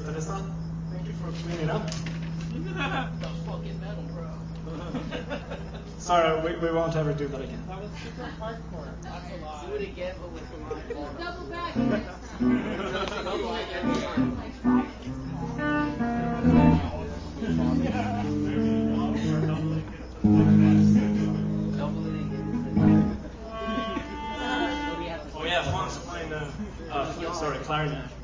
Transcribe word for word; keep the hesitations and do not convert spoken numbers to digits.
Vanessa, thank you for cleaning up. That's fucking metal, bro. Sorry, we, we won't ever do that again. That was super hardcore. That's a lie. Do it again, but with the line. Double back next time. Double like every time. Oh yeah, Juan's playing uh, uh, sorry, clarinet.